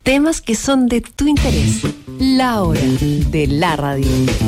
Temas que son de tu interés. La hora de la radio.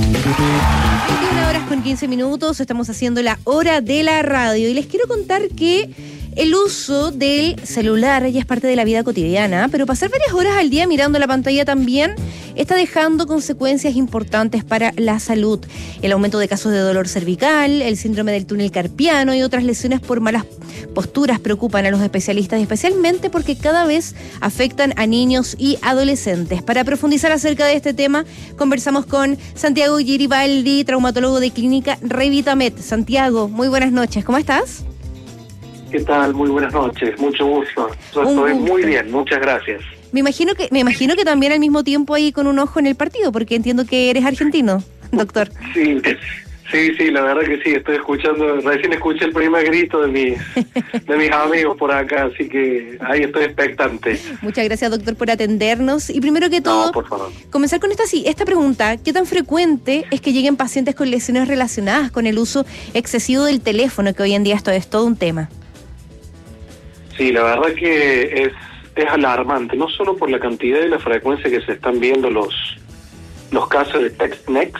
21:15, estamos haciendo la hora de la radio y les quiero contar que el uso del celular ya es parte de la vida cotidiana, pero pasar varias horas al día mirando la pantalla también está dejando consecuencias importantes para la salud. El aumento de casos de dolor cervical, el síndrome del túnel carpiano y otras lesiones por malas posturas preocupan a los especialistas, especialmente porque cada vez afectan a niños y adolescentes. Para profundizar acerca de este tema, conversamos con Santiago Giribaldi, traumatólogo de Clínica Revitamed. Santiago, muy buenas noches, ¿cómo estás? ¿Qué tal? Muy buenas noches, mucho gusto. Yo estoy muy bien, muchas gracias. Me imagino que también al mismo tiempo ahí con un ojo en el partido, porque entiendo que eres argentino, doctor. Sí, la verdad que sí, estoy escuchando, recién escuché el primer grito de mis amigos por acá, así que ahí estoy expectante. Muchas gracias, doctor, por atendernos. Y primero que todo, por favor, comenzar con esta pregunta: ¿qué tan frecuente es que lleguen pacientes con lesiones relacionadas con el uso excesivo del teléfono, que hoy en día esto es todo un tema? Sí, la verdad que es alarmante, no solo por la cantidad y la frecuencia que se están viendo los casos de text neck,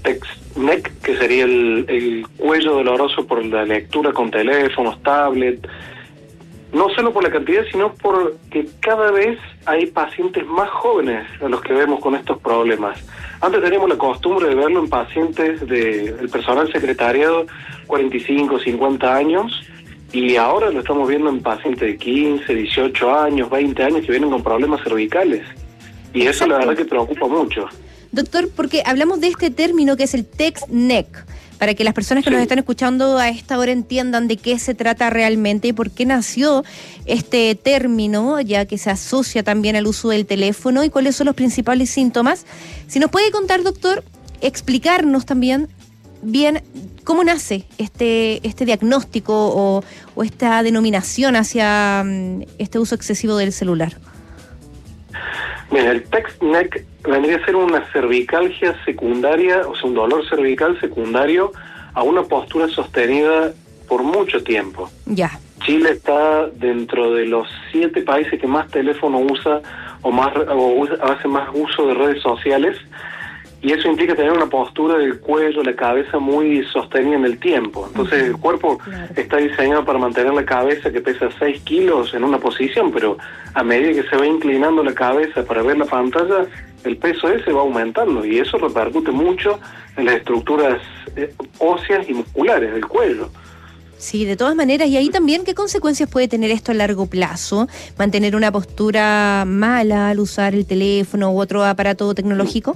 que sería el cuello doloroso por la lectura con teléfonos, tablet. No solo por la cantidad, sino porque cada vez hay pacientes más jóvenes a los que vemos con estos problemas. Antes teníamos la costumbre de verlo en pacientes del personal secretariado, 45, 50 años, y ahora lo estamos viendo en pacientes de 15, 18 años, 20 años que vienen con problemas cervicales. Y eso la verdad que preocupa mucho. Doctor, porque hablamos de este término que es el text neck, para que las personas que nos están escuchando a esta hora entiendan de qué se trata realmente y por qué nació este término, ya que se asocia también al uso del teléfono, y cuáles son los principales síntomas. Si nos puede contar, doctor, explicarnos también bien cómo nace este diagnóstico o esta denominación hacia este uso excesivo del celular. Bien, el text neck vendría a ser una cervicalgia secundaria, o sea, un dolor cervical secundario a una postura sostenida por mucho tiempo. Ya. Chile está dentro de los 7 países que más teléfono usa o hace más uso de redes sociales, y eso implica tener una postura del cuello, la cabeza muy sostenida en el tiempo. Entonces el cuerpo está diseñado para mantener la cabeza, que pesa 6 kilos, en una posición, pero a medida que se va inclinando la cabeza para ver la pantalla, el peso ese va aumentando, y eso repercute mucho en las estructuras óseas y musculares del cuello. Sí, de todas maneras. Y ahí también, ¿qué consecuencias puede tener esto a largo plazo? ¿Mantener una postura mala al usar el teléfono u otro aparato tecnológico?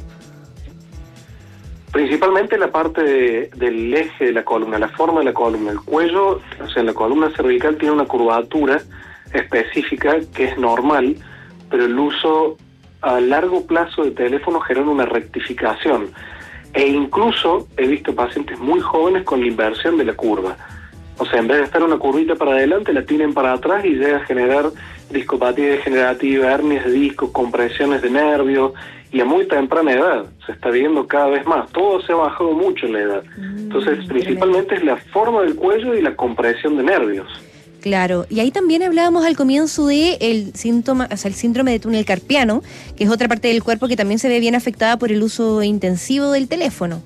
Principalmente la parte del eje de la columna, la forma de la columna, el cuello, o sea, la columna cervical tiene una curvatura específica que es normal, pero el uso a largo plazo de teléfono genera una rectificación. E incluso he visto pacientes muy jóvenes con la inversión de la curva. O sea, en vez de estar una curvita para adelante, la tienen para atrás y llega a generar discopatía degenerativa, hernias de disco, compresiones de nervios, y a muy temprana edad. Se está viendo cada vez más. Todo se ha bajado mucho en la edad. Entonces, principalmente es la forma del cuello y la compresión de nervios. Claro, y ahí también hablábamos al comienzo de el síndrome de túnel carpiano, que es otra parte del cuerpo que también se ve bien afectada por el uso intensivo del teléfono.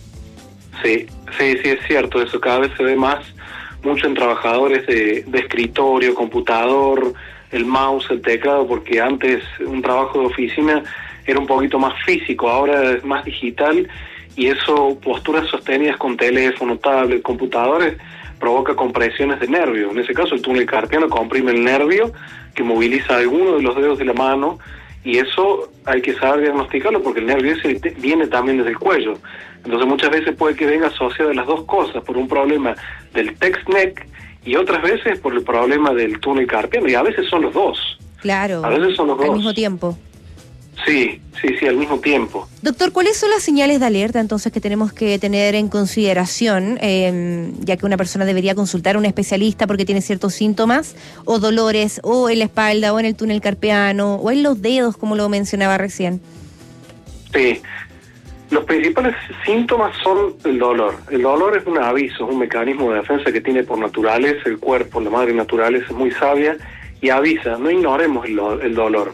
Sí, es cierto, eso cada vez se ve mucho en trabajadores de escritorio, computador, el mouse, el teclado, porque antes un trabajo de oficina era un poquito más físico, ahora es más digital, y eso, posturas sostenidas con teléfono, tablet, computadores, provoca compresiones de nervio. En ese caso, el túnel carpiano comprime el nervio que moviliza alguno de los dedos de la mano, y eso hay que saber diagnosticarlo porque el nervio ese viene también desde el cuello. Entonces muchas veces puede que venga asociado a las dos cosas, por un problema del text neck y otras veces por el problema del túnel carpiano, y a veces son los dos. Claro, a veces son los dos al mismo tiempo. Sí, al mismo tiempo. Doctor, ¿cuáles son las señales de alerta entonces que tenemos que tener en consideración, ya que una persona debería consultar a un especialista porque tiene ciertos síntomas o dolores o en la espalda o en el túnel carpiano o en los dedos, como lo mencionaba recién? Sí, los principales síntomas son el dolor. El dolor es un aviso, es un mecanismo de defensa que tiene por naturaleza el cuerpo. La madre naturaleza es muy sabia y avisa, no ignoremos el dolor.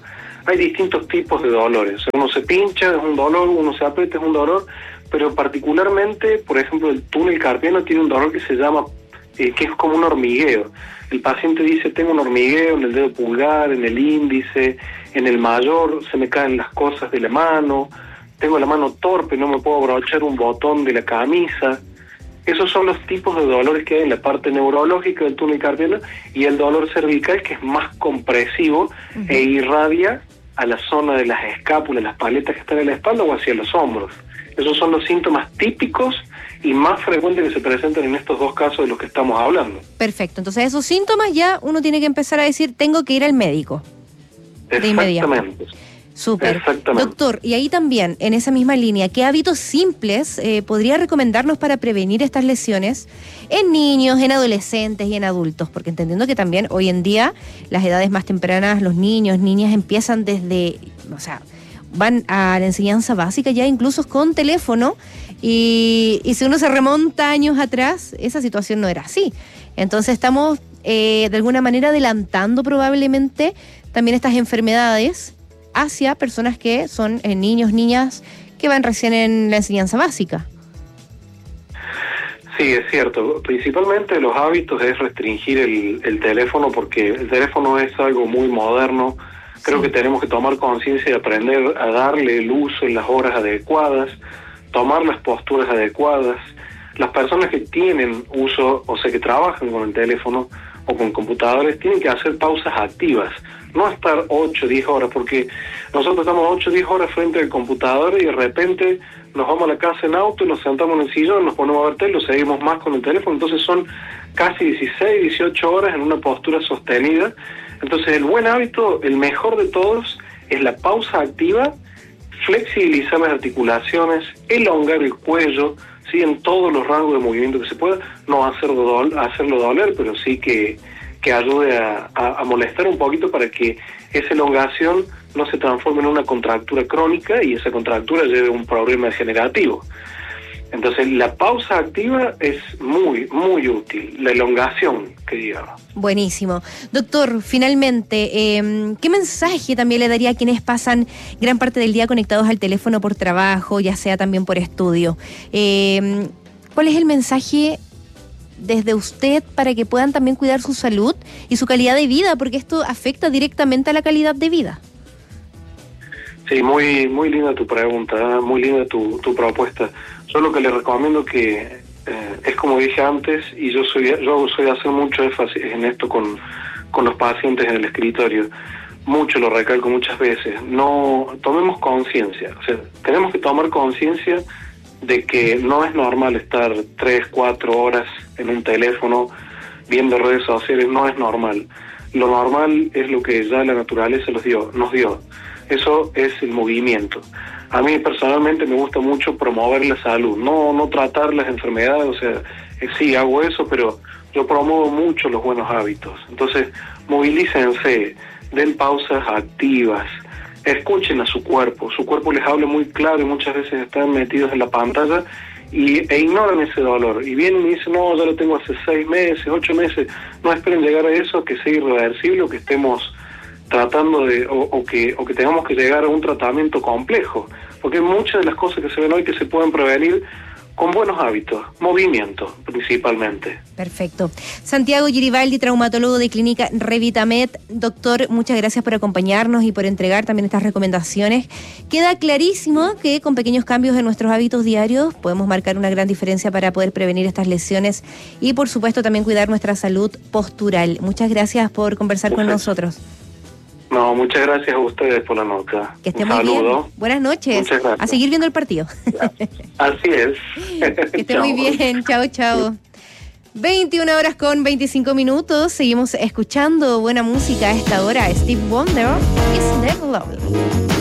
hay distintos tipos de dolores. O sea, uno se pincha, es un dolor, uno se aprieta, es un dolor, pero particularmente, por ejemplo, el túnel carpiano tiene un dolor que se llama, que es como un hormigueo. El paciente dice, tengo un hormigueo en el dedo pulgar, en el índice, en el mayor, se me caen las cosas de la mano, tengo la mano torpe, no me puedo abrochar un botón de la camisa. Esos son los tipos de dolores que hay en la parte neurológica del túnel carpiano, y el dolor cervical, que es más compresivo e irradia a la zona de las escápulas, las paletas que están en la espalda o hacia los hombros. Esos son los síntomas típicos y más frecuentes que se presentan en estos dos casos de los que estamos hablando. Perfecto, entonces esos síntomas ya uno tiene que empezar a decir, tengo que ir al médico. De inmediato. Exactamente. Súper. Exactamente. Doctor, y ahí también, en esa misma línea, ¿qué hábitos simples podría recomendarnos para prevenir estas lesiones en niños, en adolescentes y en adultos? Porque entendiendo que también hoy en día las edades más tempranas, los niños, niñas empiezan desde, o sea, van a la enseñanza básica ya incluso con teléfono, y si uno se remonta años atrás, esa situación no era así. Entonces estamos de alguna manera adelantando probablemente también estas enfermedades hacia personas que son niños, niñas que van recién en la enseñanza básica. Sí, es cierto. Principalmente los hábitos es restringir el teléfono, porque el teléfono es algo muy moderno. Creo que tenemos que tomar conciencia y aprender a darle el uso en las horas adecuadas, tomar las posturas adecuadas. Las personas que tienen uso, o sea, que trabajan con el teléfono o con computadores, tienen que hacer pausas activas, no estar 8 o 10 horas, porque nosotros estamos 8 o 10 horas frente al computador y de repente nos vamos a la casa en auto, nos sentamos en el sillón, nos ponemos a ver tele, seguimos más con el teléfono, entonces son casi 16, 18 horas en una postura sostenida. Entonces el buen hábito, el mejor de todos, es la pausa activa, flexibilizar las articulaciones, elongar el cuello, sí, en todos los rangos de movimiento que se pueda, no hacerlo doler, pero sí que ayude a molestar un poquito para que esa elongación no se transforme en una contractura crónica y esa contractura lleve a un problema degenerativo. Entonces la pausa activa es muy, muy útil, la elongación, que digamos. Buenísimo. Doctor, finalmente, ¿qué mensaje también le daría a quienes pasan gran parte del día conectados al teléfono por trabajo, ya sea también por estudio? ¿Cuál es el mensaje desde usted para que puedan también cuidar su salud y su calidad de vida? Porque esto afecta directamente a la calidad de vida. Sí, muy muy linda tu pregunta, muy linda tu propuesta. Yo lo que le recomiendo que es como dije antes, y yo soy de hacer mucho énfasis en esto con los pacientes en el escritorio. Mucho lo recalco muchas veces. No tomemos conciencia, o sea, tenemos que tomar conciencia de que no es normal estar 3, 4 horas en un teléfono viendo redes sociales, no es normal. Lo normal es lo que ya la naturaleza nos dio. Eso es el movimiento. A mí personalmente me gusta mucho promover la salud, no tratar las enfermedades, o sea, sí hago eso, pero yo promuevo mucho los buenos hábitos. Entonces, movilícense, den pausas activas, escuchen a su cuerpo les habla muy claro y muchas veces están metidos en la pantalla e ignoran ese dolor. Y vienen y dicen, no, ya lo tengo hace 6 meses, 8 meses, no esperen llegar a eso, que sea irreversible o que estemos tratando de, o que tengamos que llegar a un tratamiento complejo, porque muchas de las cosas que se ven hoy que se pueden prevenir con buenos hábitos, movimiento principalmente. Perfecto. Santiago Giribaldi, traumatólogo de Clínica Revitamed. Doctor, muchas gracias por acompañarnos y por entregar también estas recomendaciones. Queda clarísimo que con pequeños cambios en nuestros hábitos diarios podemos marcar una gran diferencia para poder prevenir estas lesiones y, por supuesto, también cuidar nuestra salud postural. Muchas gracias por conversar con nosotros. No, muchas gracias a ustedes por la nota. Que esté muy bien. Buenas noches. Muchas gracias. A seguir viendo el partido. Así es. Que esté muy bien. Chao, chao. 21:25. Seguimos escuchando buena música a esta hora. Steve Wonder, Isn't That Lovely?